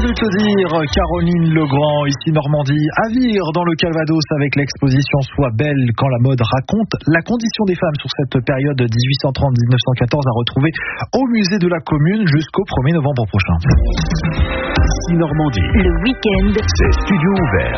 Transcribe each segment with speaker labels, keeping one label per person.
Speaker 1: voulu te dire, Caroline Legrand, ici Normandie, à Vire dans le Calvados avec l'exposition Sois belle quand la mode raconte la condition des femmes sur cette période 1830-1914 à retrouver au musée de la Commune jusqu'au 1er novembre prochain.
Speaker 2: Ici Normandie.
Speaker 3: Le week-end,
Speaker 2: C'est studio ouvert.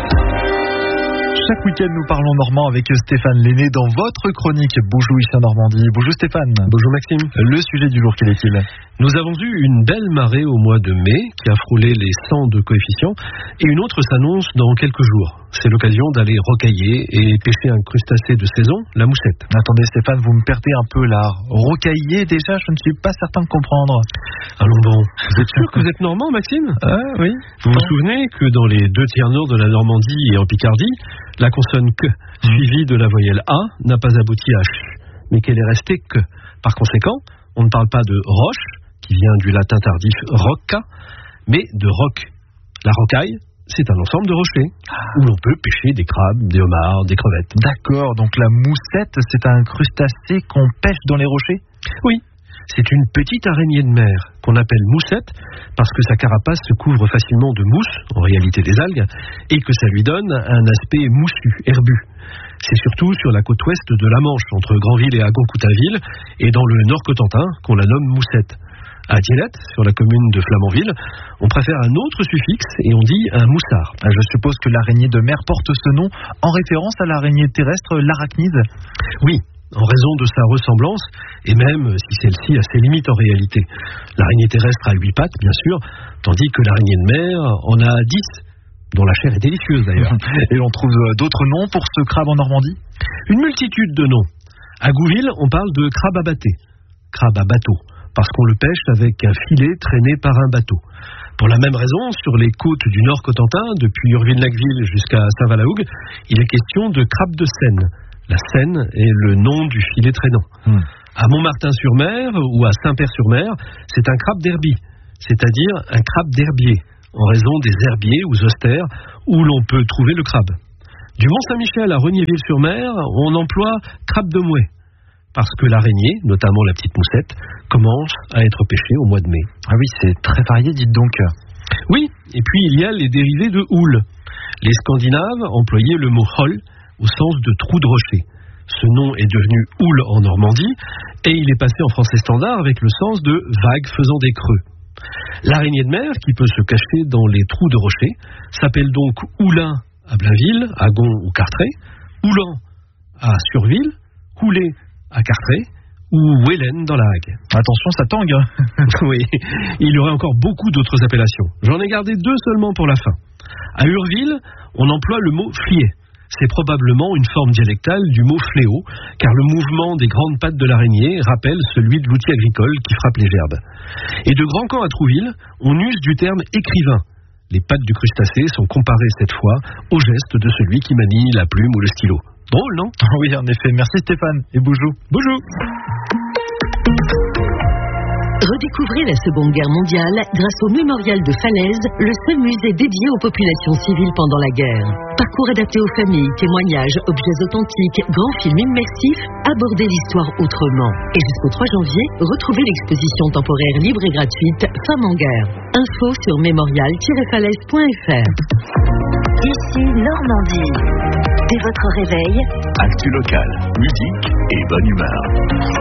Speaker 1: Chaque week-end, nous parlons normand avec Stéphane Lenné dans votre chronique Bonjour ici en Normandie. Bonjour Stéphane.
Speaker 4: Bonjour Maxime.
Speaker 1: Le sujet du jour, quel est-il ?
Speaker 4: Nous avons eu une belle marée au mois de mai qui a frôlé les 100 de coefficient et une autre s'annonce dans quelques jours. C'est l'occasion d'aller rocailler et pêcher un crustacé de saison, la moussette.
Speaker 1: Attendez Stéphane, vous me perdez un peu là. Rocailler déjà, je ne suis pas certain de comprendre.
Speaker 4: Allons bon. Vous êtes sûr que vous êtes normand Maxime ?
Speaker 1: Oui.
Speaker 4: Vous vous souvenez que dans les 2 tiers nord de la Normandie et en Picardie, la consonne que, suivie de la voyelle A, n'a pas abouti à ch, mais qu'elle est restée que. Par conséquent, on ne parle pas de roche, qui vient du latin tardif rocca, mais de roc. La rocaille, c'est un ensemble de rochers, où l'on peut pêcher des crabes, des homards, des crevettes.
Speaker 1: D'accord, donc la moussette, c'est un crustacé qu'on pêche dans les rochers ?
Speaker 4: Oui, c'est une petite araignée de mer qu'on appelle moussette parce que sa carapace se couvre facilement de mousse, en réalité des algues, et que ça lui donne un aspect moussu, herbu. C'est surtout sur la côte ouest de la Manche, entre Granville et Agon-Coutainville, et dans le Nord-Cotentin, qu'on la nomme moussette. À Dielette, sur la commune de Flamanville, on préfère un autre suffixe et on dit un moussard.
Speaker 1: Je suppose que l'araignée de mer porte ce nom en référence à l'araignée terrestre, l'arachnide ?
Speaker 4: Oui, en raison de sa ressemblance, et même si celle-ci a ses limites en réalité. L'araignée terrestre a 8 pattes, bien sûr, tandis que l'araignée de mer en a 10, dont la chair est délicieuse d'ailleurs.
Speaker 1: Et l'on trouve d'autres noms pour ce crabe en Normandie ?
Speaker 4: Une multitude de noms. À Gouville, on parle de crabe à batté, crabe à bateau, parce qu'on le pêche avec un filet traîné par un bateau. Pour la même raison, sur les côtes du Nord-Cotentin, depuis Urville-Lacville jusqu'à Saint-Valahougue, il est question de crabe de Seine. La Seine est le nom du filet traînant. À Montmartin-sur-Mer ou à Saint-Père-sur-Mer, c'est un crabe d'herbier, c'est-à-dire un crabe d'herbier, en raison des herbiers ou austères où l'on peut trouver le crabe. Du Mont-Saint-Michel à Regnéville-sur-Mer, on emploie crabe de mouet, parce que l'araignée, notamment la petite moussette, commence à être pêchée au mois de mai.
Speaker 1: Ah oui, c'est très varié, dites donc.
Speaker 4: Oui, et puis il y a les dérivés de houle. Les Scandinaves employaient le mot hol au sens de trou de rocher. Ce nom est devenu houle en Normandie, et il est passé en français standard avec le sens de vague faisant des creux. L'araignée de mer, qui peut se cacher dans les trous de rocher, s'appelle donc houlin à Blainville, à Gon ou Carteret, houlan à Surville, houlé à Carteret ou Wellen dans la Hague.
Speaker 1: Attention, ça tangue.
Speaker 4: Oui, il y aurait encore beaucoup d'autres appellations. J'en ai gardé 2 seulement pour la fin. À Urville, on emploie le mot fliet. C'est probablement une forme dialectale du mot fléau, car le mouvement des grandes pattes de l'araignée rappelle celui de l'outil agricole qui frappe les gerbes. Et de Grand-Camp à Trouville, on use du terme écrivain. Les pattes du crustacé sont comparées cette fois au geste de celui qui manie la plume ou le stylo. Drôle, non ?
Speaker 1: Oui, en effet. Merci Stéphane et bonjour.
Speaker 4: Bonjour.
Speaker 3: redécouvrez la Seconde Guerre mondiale grâce au Mémorial de Falaise, le seul musée dédié aux populations civiles pendant la guerre. Parcours adapté aux familles, témoignages, objets authentiques, grands films immersifs, abordez l'histoire autrement. Et jusqu'au 3 janvier, retrouvez l'exposition temporaire libre et gratuite Femmes en guerre. Info sur mémorial-falaise.fr. Ici Normandie. Dès votre réveil,
Speaker 2: Actu local, musique et bonne humeur.